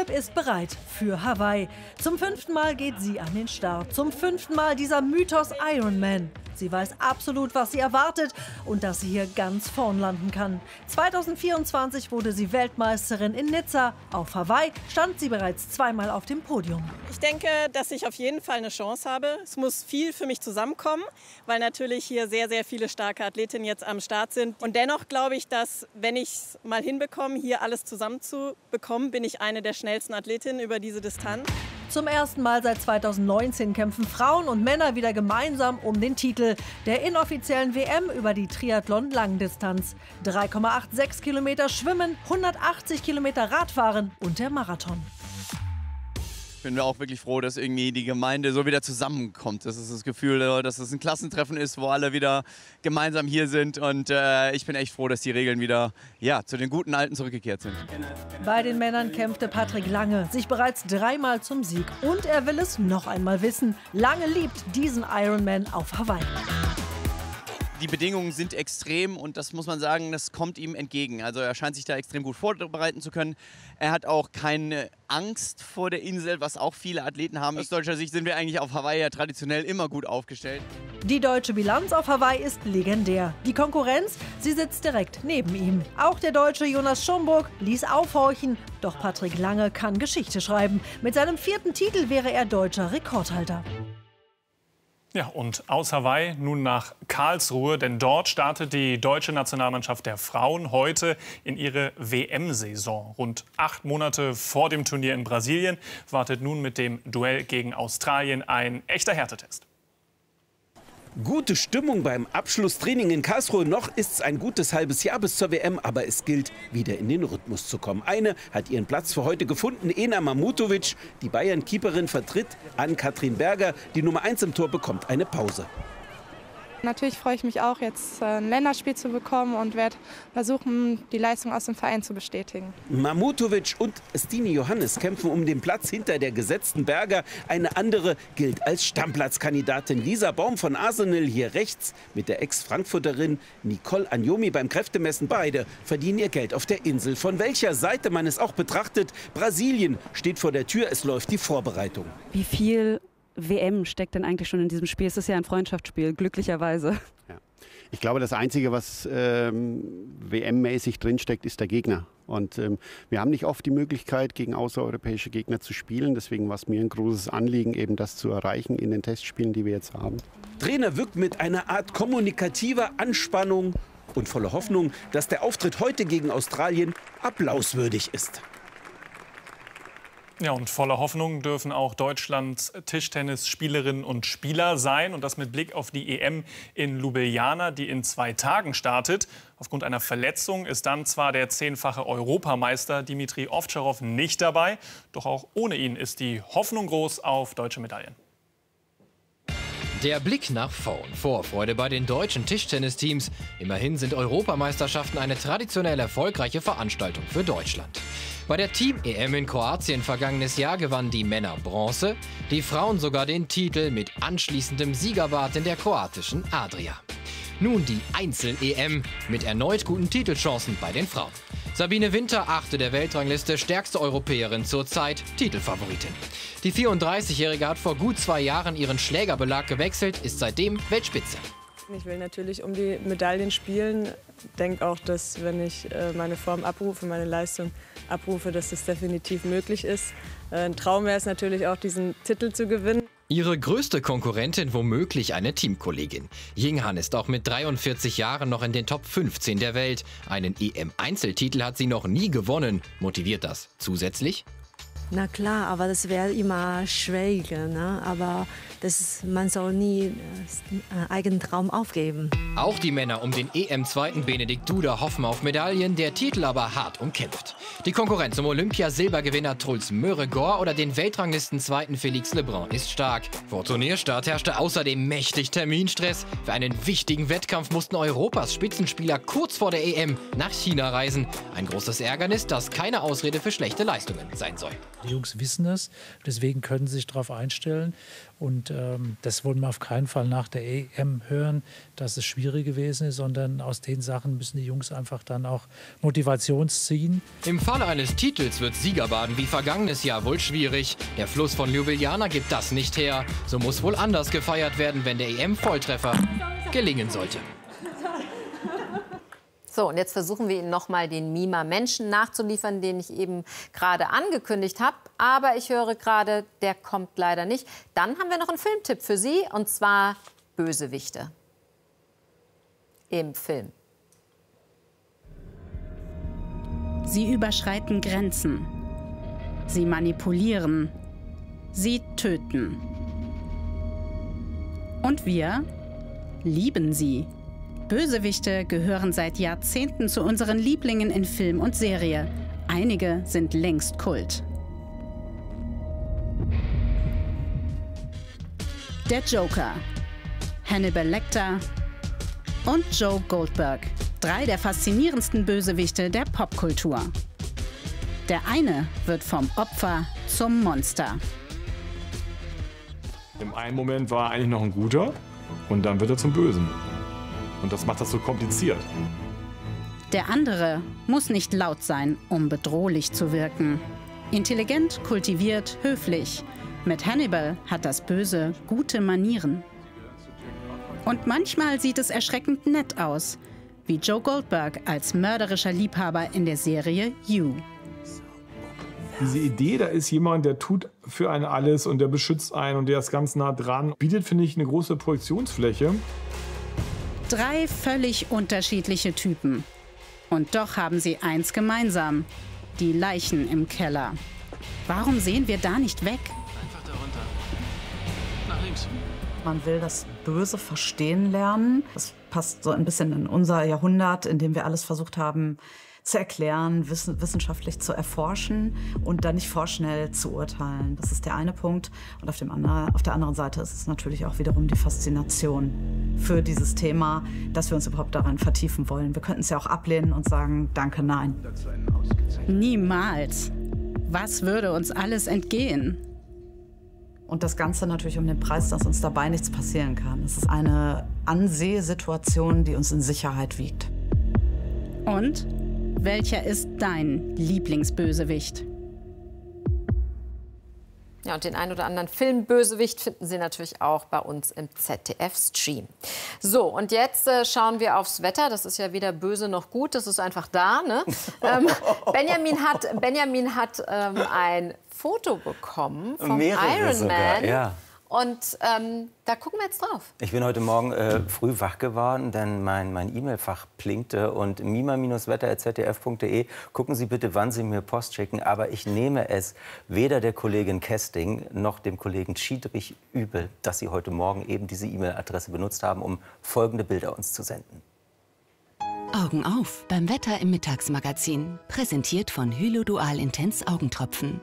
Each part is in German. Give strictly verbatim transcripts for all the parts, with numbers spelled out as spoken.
Depp ist bereit für Hawaii. Zum fünften Mal geht sie an den Start. Zum fünften Mal dieser Mythos Ironman. Sie weiß absolut, was sie erwartet und dass sie hier ganz vorn landen kann. zweitausendvierundzwanzig wurde sie Weltmeisterin in Nizza. Auf Hawaii stand sie bereits zweimal auf dem Podium. Ich denke, dass ich auf jeden Fall eine Chance habe. Es muss viel für mich zusammenkommen, weil natürlich hier sehr, sehr viele starke Athletinnen jetzt am Start sind. Und dennoch glaube ich, dass, wenn ich es mal hinbekomme, hier alles zusammenzubekommen, bin ich eine der schnellsten Athletinnen über diese Distanz. Zum ersten Mal seit zweitausendneunzehn kämpfen Frauen und Männer wieder gemeinsam um den Titel der inoffiziellen W M über die Triathlon-Langdistanz. drei Komma sechsundachtzig Kilometer Schwimmen, hundertachtzig Kilometer Radfahren und der Marathon. Ich bin auch wirklich froh, dass irgendwie die Gemeinde so wieder zusammenkommt. Das ist das Gefühl, dass es ein Klassentreffen ist, wo alle wieder gemeinsam hier sind. Und äh, ich bin echt froh, dass die Regeln wieder ja, zu den guten Alten zurückgekehrt sind. Bei den Männern kämpfte Patrick Lange sich bereits dreimal zum Sieg. Und er will es noch einmal wissen. Lange liebt diesen Ironman auf Hawaii. Die Bedingungen sind extrem und das muss man sagen, das kommt ihm entgegen. Also er scheint sich da extrem gut vorbereiten zu können. Er hat auch keine Angst vor der Insel, was auch viele Athleten haben. Aus deutscher Sicht sind wir eigentlich auf Hawaii ja traditionell immer gut aufgestellt. Die deutsche Bilanz auf Hawaii ist legendär. Die Konkurrenz, sie sitzt direkt neben ihm. Auch der Deutsche Jonas Schomburg ließ aufhorchen. Doch Patrick Lange kann Geschichte schreiben. Mit seinem vierten Titel wäre er deutscher Rekordhalter. Ja, und aus Hawaii nun nach Karlsruhe, denn dort startet die deutsche Nationalmannschaft der Frauen heute in ihre W M-Saison. Rund acht Monate vor dem Turnier in Brasilien wartet nun mit dem Duell gegen Australien ein echter Härtetest. Gute Stimmung beim Abschlusstraining in Karlsruhe. Noch ist es ein gutes halbes Jahr bis zur W M, aber es gilt, wieder in den Rhythmus zu kommen. Eine hat ihren Platz für heute gefunden, Ena Mamutovic. Die Bayern-Keeperin vertritt Ann-Kathrin Berger. Die Nummer eins im Tor bekommt eine Pause. Natürlich freue ich mich auch, jetzt ein Länderspiel zu bekommen und werde versuchen, die Leistung aus dem Verein zu bestätigen. Mamutovic und Stine Johannes kämpfen um den Platz hinter der gesetzten Berger. Eine andere gilt als Stammplatzkandidatin. Lisa Baum von Arsenal hier rechts mit der Ex-Frankfurterin Nicole Agnomi beim Kräftemessen. Beide verdienen ihr Geld auf der Insel. Von welcher Seite man es auch betrachtet, Brasilien steht vor der Tür, es läuft die Vorbereitung. Wie viel W M steckt denn eigentlich schon in diesem Spiel? Es ist ja ein Freundschaftsspiel, glücklicherweise. Ja. Ich glaube, das Einzige, was ähm, W M-mäßig drinsteckt, ist der Gegner. Und ähm, wir haben nicht oft die Möglichkeit, gegen außereuropäische Gegner zu spielen. Deswegen war es mir ein großes Anliegen, eben das zu erreichen in den Testspielen, die wir jetzt haben. Trainer wirkt mit einer Art kommunikativer Anspannung und voller Hoffnung, dass der Auftritt heute gegen Australien applauswürdig ist. Ja, und voller Hoffnung dürfen auch Deutschlands Tischtennisspielerinnen und Spieler sein. Und das mit Blick auf die E M in Ljubljana, die in zwei Tagen startet. Aufgrund einer Verletzung ist dann zwar der zehnfache Europameister Dimitri Ovtcharov nicht dabei. Doch auch ohne ihn ist die Hoffnung groß auf deutsche Medaillen. Der Blick nach vorn. Vorfreude bei den deutschen Tischtennisteams. Immerhin sind Europameisterschaften eine traditionell erfolgreiche Veranstaltung für Deutschland. Bei der Team-E M in Kroatien vergangenes Jahr gewannen die Männer Bronze, die Frauen sogar den Titel mit anschließendem Siegerbad in der kroatischen Adria. Nun die Einzel-E M mit erneut guten Titelchancen bei den Frauen. Sabine Winter, achte der Weltrangliste, stärkste Europäerin zurzeit, Titelfavoritin. Die vierunddreißigjährige hat vor gut zwei Jahren ihren Schlägerbelag gewechselt, ist seitdem Weltspitze. Ich will natürlich um die Medaillen spielen. Ich denke auch, dass wenn ich meine Form abrufe, meine Leistung abrufe, dass das definitiv möglich ist. Ein Traum wäre es natürlich auch, diesen Titel zu gewinnen. Ihre größte Konkurrentin womöglich eine Teamkollegin. Jinghan ist auch mit dreiundvierzig Jahren noch in den Top fünfzehn der Welt. Einen E M-Einzeltitel hat sie noch nie gewonnen. Motiviert das zusätzlich? Na klar, aber das wäre immer schwieriger, ne? Aber das, man soll nie einen eigenen Traum aufgeben. Auch die Männer um den E M-Zweiten Benedikt Duda hoffen auf Medaillen, der Titel aber hart umkämpft. Die Konkurrenz um Olympia-Silbergewinner Truls Møregård oder den Weltranglisten-Zweiten Félix Lebrun ist stark. Vor Turnierstart herrschte außerdem mächtig Terminstress. Für einen wichtigen Wettkampf mussten Europas Spitzenspieler kurz vor der E M nach China reisen. Ein großes Ärgernis, das keine Ausrede für schlechte Leistungen sein soll. Die Jungs wissen es, deswegen können sie sich darauf einstellen. Und Und ähm, das wollen wir auf keinen Fall nach der E M hören, dass es schwierig gewesen ist, sondern aus den Sachen müssen die Jungs einfach dann auch Motivation ziehen. Im Falle eines Titels wird Siegerbaden wie vergangenes Jahr wohl schwierig. Der Fluss von Ljubljana gibt das nicht her. So muss wohl anders gefeiert werden, wenn der E M-Volltreffer gelingen sollte. So, und jetzt versuchen wir Ihnen noch mal den Mima-Menschen nachzuliefern, den ich eben gerade angekündigt habe. Aber ich höre gerade, der kommt leider nicht. Dann haben wir noch einen Filmtipp für Sie, und zwar Bösewichte im Film. Sie überschreiten Grenzen. Sie manipulieren. Sie töten. Und wir lieben sie. Bösewichte gehören seit Jahrzehnten zu unseren Lieblingen in Film und Serie. Einige sind längst Kult. Der Joker, Hannibal Lecter und Joe Goldberg. Drei der faszinierendsten Bösewichte der Popkultur. Der eine wird vom Opfer zum Monster. Im einen Moment war er eigentlich noch ein Guter und dann wird er zum Bösen. Und das macht das so kompliziert. Der andere muss nicht laut sein, um bedrohlich zu wirken. Intelligent, kultiviert, höflich. Mit Hannibal hat das Böse gute Manieren. Und manchmal sieht es erschreckend nett aus, wie Joe Goldberg als mörderischer Liebhaber in der Serie You. Diese Idee, da ist jemand, der tut für einen alles und der beschützt einen und der ist ganz nah dran, bietet, finde ich, eine große Projektionsfläche. Drei völlig unterschiedliche Typen. Und doch haben sie eins gemeinsam: die Leichen im Keller. Warum sehen wir da nicht weg? Einfach da runter. Nach links. Man will das Böse verstehen lernen. Das passt so ein bisschen in unser Jahrhundert, in dem wir alles versucht haben zu erklären, wissen, wissenschaftlich zu erforschen und dann nicht vorschnell zu urteilen. Das ist der eine Punkt. Und auf, dem anderen, auf der anderen Seite ist es natürlich auch wiederum die Faszination für dieses Thema, dass wir uns überhaupt daran vertiefen wollen. Wir könnten es ja auch ablehnen und sagen, danke, nein. Niemals. Was würde uns alles entgehen? Und das Ganze natürlich um den Preis, dass uns dabei nichts passieren kann. Es ist eine Ansehsituation, die uns in Sicherheit wiegt. Und welcher ist dein Lieblingsbösewicht? Ja, und den ein oder anderen Filmbösewicht finden Sie natürlich auch bei uns im Z D F-Stream. So, und jetzt äh, schauen wir aufs Wetter. Das ist ja weder böse noch gut, das ist einfach da. Ne? ähm, Benjamin hat, Benjamin hat ähm, ein Foto bekommen vom Ironman. Ja. Und ähm, da gucken wir jetzt drauf. Ich bin heute Morgen äh, früh wach geworden, denn mein, mein E-Mail-Fach blinkte. Und mima Wetter at z d f punkt de. Gucken Sie bitte, wann Sie mir Post schicken. Aber ich nehme es weder der Kollegin Kesting noch dem Kollegen Schiedrich übel, dass Sie heute Morgen eben diese E-Mail-Adresse benutzt haben, um folgende Bilder uns zu senden. Augen auf beim Wetter im Mittagsmagazin. Präsentiert von Hylo Dual Intense Augentropfen.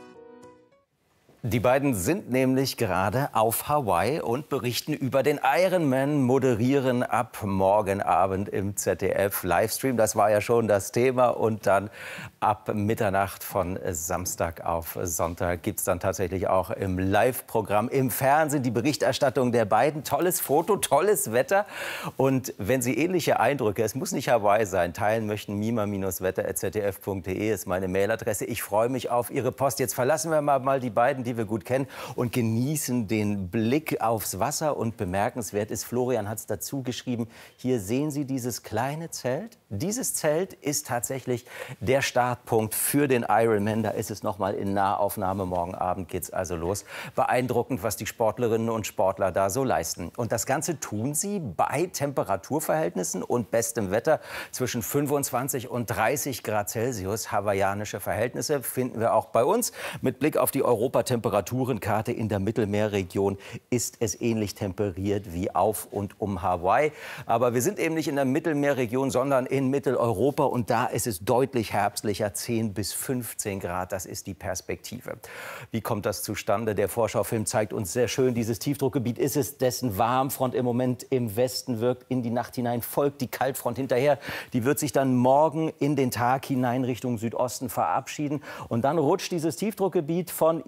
Die beiden sind nämlich gerade auf Hawaii und berichten über den Ironman, moderieren ab morgen Abend im Z D F-Livestream. Das war ja schon das Thema. Und dann ab Mitternacht von Samstag auf Sonntag gibt es dann tatsächlich auch im Live-Programm im Fernsehen die Berichterstattung der beiden. Tolles Foto, tolles Wetter. Und wenn Sie ähnliche Eindrücke, es muss nicht Hawaii sein, teilen möchten, mima Wetter at z d f punkt de ist meine Mailadresse. Ich freue mich auf Ihre Post. Jetzt verlassen wir mal, mal die beiden, die wir gut kennen, und genießen den Blick aufs Wasser. Und bemerkenswert ist, Florian hat es dazu geschrieben, hier sehen Sie dieses kleine Zelt. Dieses Zelt ist tatsächlich der Startpunkt für den Ironman. Da ist es noch mal in Nahaufnahme. Morgen Abend geht es also los. Beeindruckend, was die Sportlerinnen und Sportler da so leisten. Und das Ganze tun sie bei Temperaturverhältnissen und bestem Wetter zwischen fünfundzwanzig und dreißig Grad Celsius. Hawaiianische Verhältnisse finden wir auch bei uns. Mit Blick auf die Europatemperaturenkarte in der Mittelmeerregion ist es ähnlich temperiert wie auf und um Hawaii. Aber wir sind eben nicht in der Mittelmeerregion, sondern in Mitteleuropa. Und da ist es deutlich herbstlicher, zehn bis fünfzehn Grad. Das ist die Perspektive. Wie kommt das zustande? Der Vorschaufilm zeigt uns sehr schön, dieses Tiefdruckgebiet ist es, dessen Warmfront im Moment im Westen wirkt. In die Nacht hinein folgt die Kaltfront hinterher. Die wird sich dann morgen in den Tag hinein Richtung Südosten verabschieden. Und dann rutscht dieses Tiefdruckgebiet von Island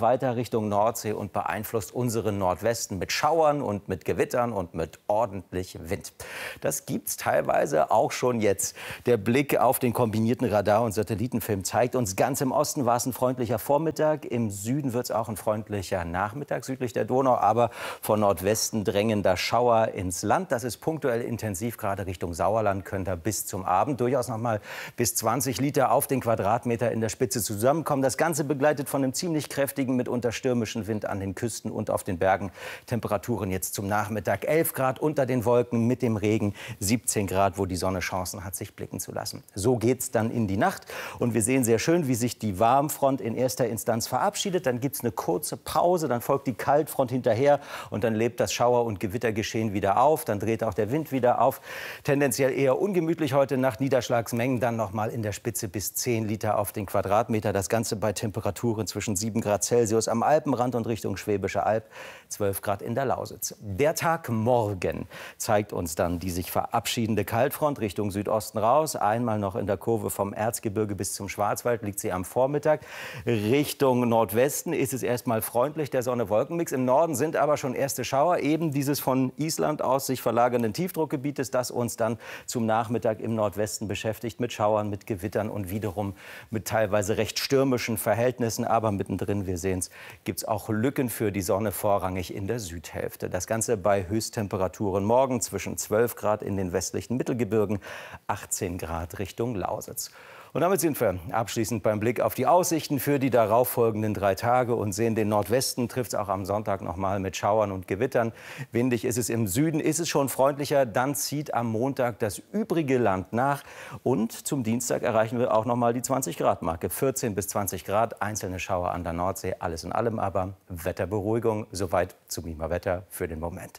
weiter Richtung Nordsee und beeinflusst unseren Nordwesten mit Schauern und mit Gewittern und mit ordentlich Wind. Das gibt's teilweise auch schon jetzt. Der Blick auf den kombinierten Radar- und Satellitenfilm zeigt uns, ganz im Osten war es ein freundlicher Vormittag, im Süden wird es auch ein freundlicher Nachmittag südlich der Donau, aber von Nordwesten drängen da Schauer ins Land. Das ist punktuell intensiv, gerade Richtung Sauerland könnte er bis zum Abend durchaus noch mal bis zwanzig Liter auf den Quadratmeter in der Spitze zusammenkommen. Das Ganze begleitet von einem ziemlich kräftigen, mitunter stürmischen Wind an den Küsten und auf den Bergen. Temperaturen jetzt zum Nachmittag elf Grad unter den Wolken mit dem Regen, siebzehn Grad, wo die Sonne Chancen hat, sich blicken zu lassen. So geht's dann in die Nacht und wir sehen sehr schön, wie sich die Warmfront in erster Instanz verabschiedet. Dann gibt es eine kurze Pause, dann folgt die Kaltfront hinterher und dann lebt das Schauer- und Gewittergeschehen wieder auf. Dann dreht auch der Wind wieder auf. Tendenziell eher ungemütlich heute Nacht. Niederschlagsmengen dann noch mal in der Spitze bis zehn Liter auf den Quadratmeter. Das Ganze bei Temperaturen zwischen sieben Grad Celsius am Alpenrand und Richtung Schwäbische Alb, zwölf Grad in der Lausitz. Der Tag morgen zeigt uns dann die sich verabschiedende Kaltfront Richtung Südosten raus. Einmal noch in der Kurve vom Erzgebirge bis zum Schwarzwald liegt sie am Vormittag. Richtung Nordwesten ist es erstmal freundlich, der Sonne-Wolken-Mix. Im Norden sind aber schon erste Schauer, eben dieses von Island aus sich verlagernden Tiefdruckgebietes, das uns dann zum Nachmittag im Nordwesten beschäftigt, mit Schauern, mit Gewittern und wiederum mit teilweise recht stürmischen Verhältnissen. Aber mittendrin, wir sehen es, gibt es auch Lücken für die Sonne, vorrangig in der Südhälfte. Das Ganze bei Höchsttemperaturen morgen zwischen zwölf Grad in den westlichen Mittelgebirgen, achtzehn Grad Richtung Lausitz. Und damit sind wir abschließend beim Blick auf die Aussichten für die darauffolgenden drei Tage und sehen, den Nordwesten trifft es auch am Sonntag noch mal mit Schauern und Gewittern. Windig ist es im Süden, ist es schon freundlicher. Dann zieht am Montag das übrige Land nach. Und zum Dienstag erreichen wir auch noch mal die zwanzig Grad Marke. vierzehn bis zwanzig Grad, einzelne Schauer an der Nordsee. Alles in allem aber Wetterberuhigung. Soweit zum Mima Wetter für den Moment.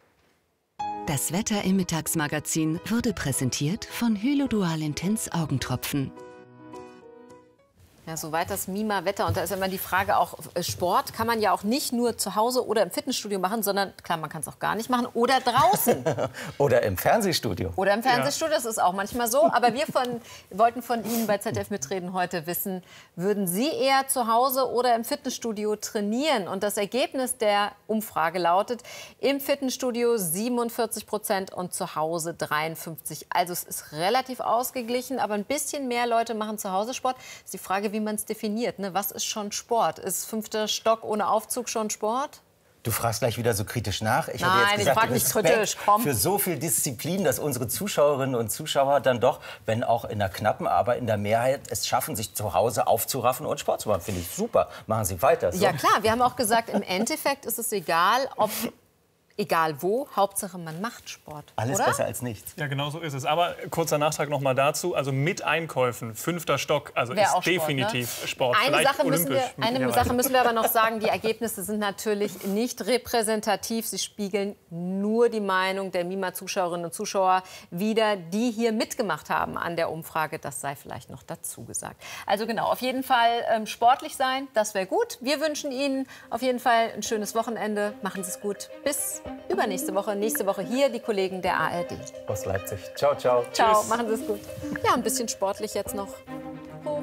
Das Wetter im Mittagsmagazin wurde präsentiert von Hylodual Intens Augentropfen. Ja, soweit das Mima-Wetter. Und da ist immer die Frage auch, Sport kann man ja auch nicht nur zu Hause oder im Fitnessstudio machen, sondern klar, man kann es auch gar nicht machen. Oder draußen. Oder im Fernsehstudio. Oder im Fernsehstudio, das ist auch manchmal so. Aber wir von, wollten von Ihnen bei Z D F mitreden heute wissen, würden Sie eher zu Hause oder im Fitnessstudio trainieren? Und das Ergebnis der Umfrage lautet, im Fitnessstudio siebenundvierzig Prozent und zu Hause dreiundfünfzig. Also es ist relativ ausgeglichen, aber ein bisschen mehr Leute machen zu Hause Sport. Das ist die Frage, wie man es definiert. Ne? Was ist schon Sport? Ist fünfter Stock ohne Aufzug schon Sport? Du fragst gleich wieder so kritisch nach. Ich Nein, hätte jetzt gesagt, ich frage nicht kritisch. Komm. Für so viel Disziplin, dass unsere Zuschauerinnen und Zuschauer dann doch, wenn auch in der knappen, aber in der Mehrheit es schaffen, sich zu Hause aufzuraffen und Sport zu machen. Finde ich super. Machen Sie weiter. So. Ja klar, wir haben auch gesagt, im Endeffekt ist es egal, ob... Egal wo, Hauptsache man macht Sport. Alles oder? Besser als nichts. Ja, genau so ist es. Aber kurzer Nachtrag noch mal dazu. Also mit Einkäufen, fünfter Stock, also Wär ist Sport, definitiv ne? Sport. Eine, Vielleicht Sache müssen, wir, eine Sache müssen wir aber noch sagen, die Ergebnisse sind natürlich nicht repräsentativ. Sie spiegeln nur die Meinung der Mima-Zuschauerinnen und Zuschauer wider, die hier mitgemacht haben an der Umfrage. Das sei vielleicht noch dazu gesagt. Also genau, auf jeden Fall ähm, sportlich sein, das wäre gut. Wir wünschen Ihnen auf jeden Fall ein schönes Wochenende. Machen Sie es gut. Bis übernächste Woche. Nächste Woche hier die Kollegen der A R D. Aus Leipzig. Ciao, ciao. Ciao, Tschüss. machen Sie es gut. Ja, ein bisschen sportlich jetzt noch. Hoch.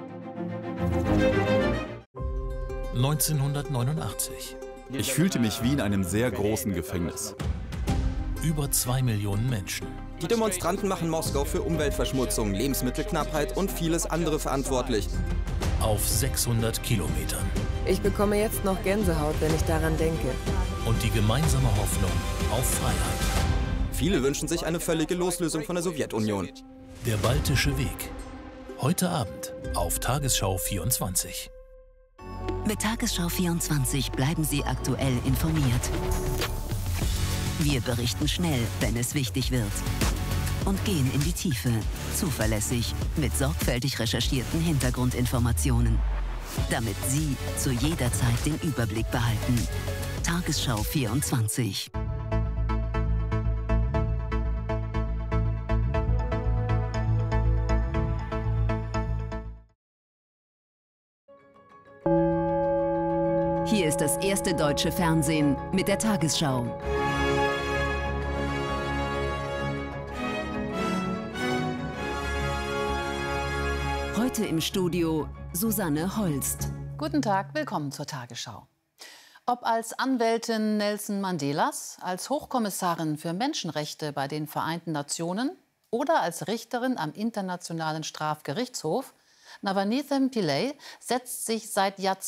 neunzehnhundertneunundachtzig. Ich fühlte mich wie in einem sehr großen Gefängnis. Über zwei Millionen Menschen. Die Demonstranten machen Moskau für Umweltverschmutzung, Lebensmittelknappheit und vieles andere verantwortlich. Auf sechshundert Kilometern. Ich bekomme jetzt noch Gänsehaut, wenn ich daran denke. Und die gemeinsame Hoffnung auf Freiheit. Viele wünschen sich eine völlige Loslösung von der Sowjetunion. Der Baltische Weg. Heute Abend auf Tagesschau vierundzwanzig. Mit Tagesschau vierundzwanzig bleiben Sie aktuell informiert. Wir berichten schnell, wenn es wichtig wird. Und gehen in die Tiefe, zuverlässig, mit sorgfältig recherchierten Hintergrundinformationen. Damit Sie zu jeder Zeit den Überblick behalten. Tagesschau vierundzwanzig. Hier ist das erste deutsche Fernsehen mit der Tagesschau. Heute im Studio Susanne Holst, Guten Tag, willkommen zur Tagesschau. Ob als Anwältin Nelson Mandelas, als Hochkommissarin für Menschenrechte bei den Vereinten Nationen oder als Richterin am Internationalen Strafgerichtshof, Navaneetham Pillay setzt sich seit Jahrzehnten